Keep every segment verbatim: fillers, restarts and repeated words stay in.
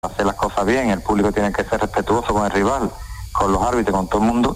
hacer las cosas bien, el público tiene que ser respetuoso con el rival, con los árbitros, con todo el mundo,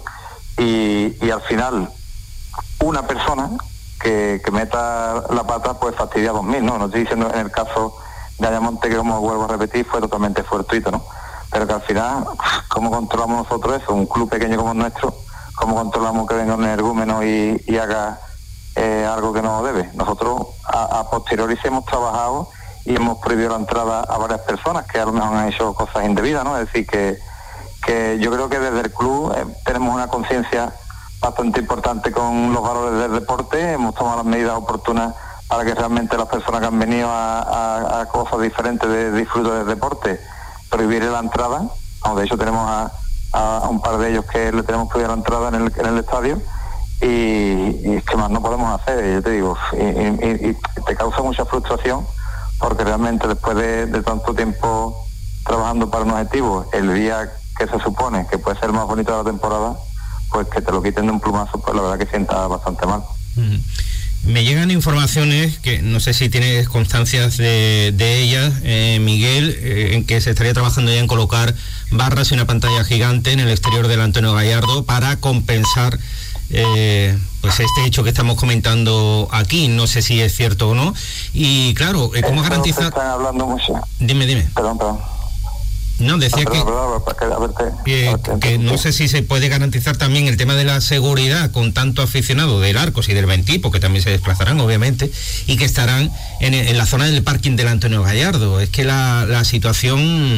y, y al final una persona que, que meta la pata pues fastidia a dos mil, ¿no? No estoy diciendo en el caso de Ayamonte, que como vuelvo a repetir, fue totalmente fortuito, ¿no? Pero que al final, ¿cómo controlamos nosotros eso? Un club pequeño como el nuestro, ¿cómo controlamos que venga un energúmeno y, y haga eh, algo que no debe? Nosotros a, a posteriori sí hemos trabajado y hemos prohibido la entrada a varias personas que a lo mejor han hecho cosas indebidas, ¿no? Es decir, que, que yo creo que desde el club eh, tenemos una conciencia bastante importante con los valores del deporte, hemos tomado las medidas oportunas para que realmente las personas que han venido a, a, a cosas diferentes de disfrute del deporte, prohibir la entrada, no, de hecho tenemos a, a un par de ellos que le tenemos prohibida la entrada en el, en el estadio, y, y es que más no podemos hacer, yo te digo, y, y, y te causa mucha frustración, porque realmente después de, de tanto tiempo trabajando para un objetivo, el día que se supone que puede ser el más bonito de la temporada, pues que te lo quiten de un plumazo, pues la verdad que sienta bastante mal. Mm. Me llegan informaciones, que no sé si tienes constancias de, de ellas, eh, Miguel, eh, en que se estaría trabajando ya en colocar barras y una pantalla gigante en el exterior del Antonio Gallardo para compensar eh, pues este hecho que estamos comentando aquí. No sé si es cierto o no. Y claro, eh, ¿cómo garantizar? Están hablando mucho. Dime, dime. Perdón, perdón. No, decía ah, perdón, que, perdón, que, verte, que, verte, que no sé si se puede garantizar también el tema de la seguridad con tanto aficionado del Arcos y del Ventipo, que también se desplazarán obviamente, y que estarán en, en la zona del parking del Antonio Gallardo. Es que la, la situación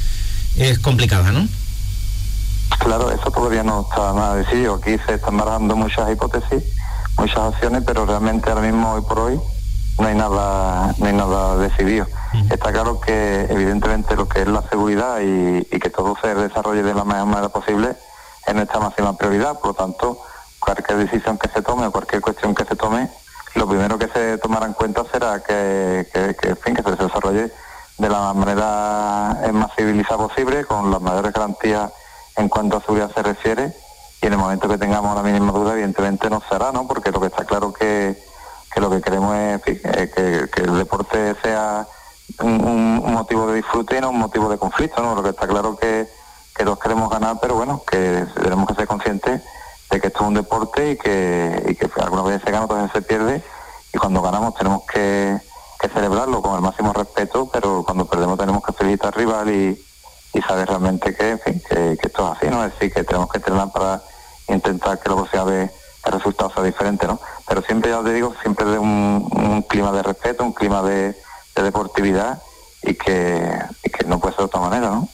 es complicada, ¿no? Claro, eso todavía no está nada decidido. Aquí se están barajando muchas hipótesis, muchas opciones, pero realmente ahora mismo, hoy por hoy, no hay nada, no hay nada decidido. Uh-huh. Está claro que evidentemente lo que es la seguridad y, y que todo se desarrolle de la mejor manera posible es nuestra máxima prioridad. Por lo tanto, cualquier decisión que se tome o cualquier cuestión que se tome, lo primero que se tomará en cuenta será que, que, que, en fin, que se desarrolle de la manera más civilizada posible, con las mayores garantías en cuanto a seguridad se refiere, y en el momento que tengamos la mínima duda, evidentemente no será, ¿no? Porque lo que está claro que que lo que queremos es que, que el deporte sea un, un motivo de disfrute y no un motivo de conflicto, ¿no? Lo que está claro que, que todos queremos ganar, pero bueno, que tenemos que ser conscientes de que esto es un deporte y que, y que algunas veces se gana, otras veces se pierde, y cuando ganamos tenemos que, que celebrarlo con el máximo respeto, pero cuando perdemos tenemos que felicitar al rival y, y saber realmente que, en fin, que, que esto es así, ¿no? Es decir, que tenemos que entrenar para intentar que la próxima vez el resultado sea diferente, ¿no? Pero siempre, ya te digo, siempre de un, un clima de respeto, un clima de, de deportividad, y que, y que no puede ser de otra manera, ¿no?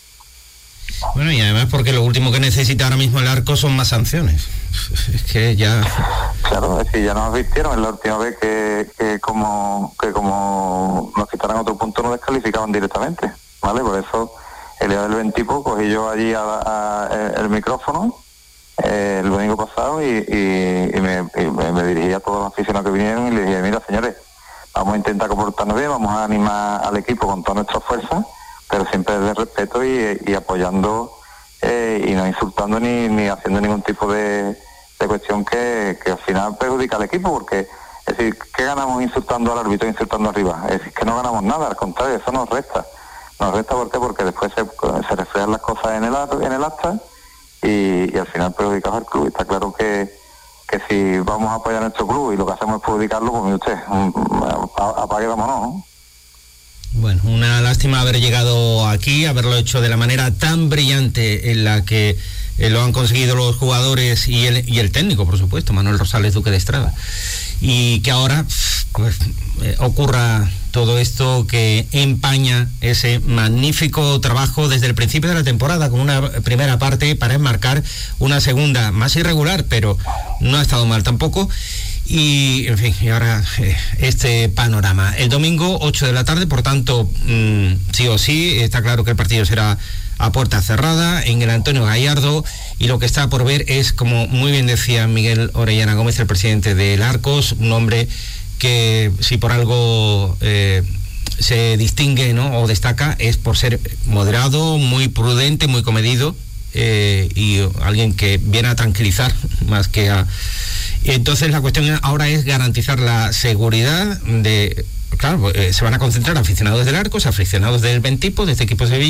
Bueno, y además porque lo último que necesita ahora mismo el Arco son más sanciones. Es que ya... Claro, es decir, ya nos advirtieron en la última vez que, que como que como nos quitaran otro punto nos descalificaban directamente, ¿vale? Por eso el día del Ventipo cogí yo allí a, a, a, el micrófono Eh, el domingo pasado y, y, y, me, y me dirigí a todos los aficionados que vinieron y les dije, mira señores, vamos a intentar comportarnos bien, vamos a animar al equipo con toda nuestra fuerza, pero siempre desde respeto y, y apoyando eh, y no insultando ni, ni haciendo ningún tipo de, de cuestión que, que al final perjudica al equipo, porque es decir, ¿qué ganamos insultando al árbitro, insultando arriba? Es decir, que no ganamos nada, al contrario, eso nos resta. Nos resta ¿por qué? Porque después se, se reflejan las cosas en el, en el acta Y, y al final perjudicamos al club. Está claro que, que si vamos a apoyar a nuestro club y lo que hacemos es perjudicarlo, pues mire usted, apague, vámonos, ¿no? Bueno, una lástima haber llegado aquí, haberlo hecho de la manera tan brillante en la que eh, lo han conseguido los jugadores y el, y el técnico, por supuesto, Manuel Rosales Duque de Estrada. Y que ahora pues eh, ocurra todo esto que empaña ese magnífico trabajo desde el principio de la temporada, con una primera parte para enmarcar una segunda más irregular, pero no ha estado mal tampoco. Y, en fin, y ahora eh, este panorama. El domingo, ocho de la tarde, por tanto, mmm, sí o sí, está claro que el partido será a puerta cerrada en el Antonio Gallardo, y lo que está por ver es, como muy bien decía Miguel Orellana Gómez, el presidente del Arcos, un hombre que si por algo eh, se distingue, ¿no?, o destaca, es por ser moderado, muy prudente, muy comedido, eh, y alguien que viene a tranquilizar más que a... Entonces la cuestión ahora es garantizar la seguridad de claro, eh, se van a concentrar aficionados del Arcos, aficionados del Bentipo, de este equipo sevillano,